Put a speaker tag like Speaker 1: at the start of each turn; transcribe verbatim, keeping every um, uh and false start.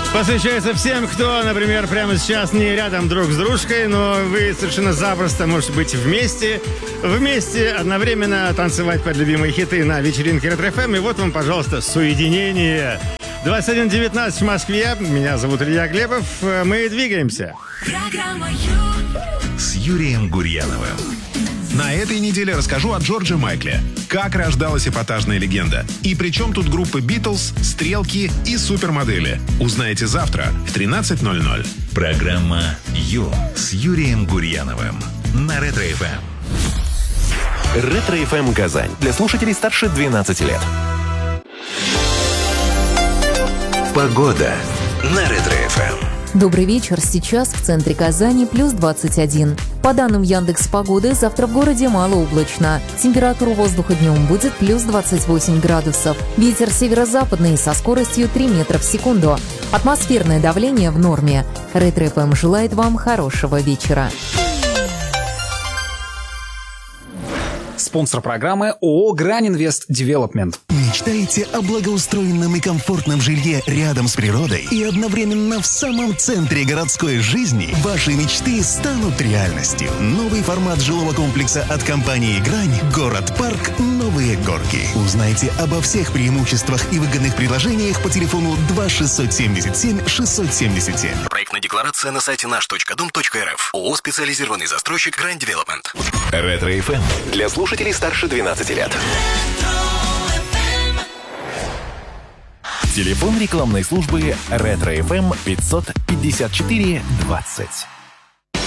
Speaker 1: Посвящается всем, кто, например, прямо сейчас не рядом друг с дружкой, но вы совершенно запросто можете быть вместе, вместе одновременно танцевать под любимые хиты на вечеринке Ретро эф эм. И вот вам, пожалуйста, соединение. двадцать один девятнадцать в Москве. Меня зовут Илья Глебов. Мы двигаемся.
Speaker 2: С Юрием Гурьяновым. На этой неделе расскажу о Джордже Майкле. Как рождалась эпатажная легенда. И при чем тут группы Битлз, Стрелки и Супермодели. Узнаете завтра в тринадцать ноль ноль. Программа «Ю» с Юрием Гурьяновым на Ретро эф эм.
Speaker 3: Ретро эф эм Казань. Для слушателей старше двенадцати лет. Погода на Ретро эф эм.
Speaker 4: Добрый вечер. Сейчас в центре Казани плюс двадцать один. По данным Яндекс.Погоды, завтра в городе малооблачно. Температура воздуха днем будет плюс двадцать восемь градусов. Ветер северо-западный со скоростью три метра в секунду. Атмосферное давление в норме. Ретро эф эм желает вам хорошего вечера.
Speaker 5: Спонсор программы ООО «Грань Инвест Девелопмент».
Speaker 6: Мечтаете о благоустроенном и комфортном жилье рядом с природой и одновременно в самом центре городской жизни? Ваши мечты станут реальностью. Новый формат жилого комплекса от компании «Грань» «Город-парк. Новые горки». Узнайте обо всех преимуществах и выгодных предложениях по телефону два шестьсот семьдесят семь шестьсот семьдесят семь.
Speaker 3: Проектная декларация на сайте наш точка дом точка эр эф. ООО «Специализированный застройщик Грань Девелопмент».
Speaker 2: Ретро эф эм.
Speaker 3: Для слушателей старше двенадцати лет. Телефон рекламной службы Ретро эф эм пятьсот пятьдесят четыре двадцать.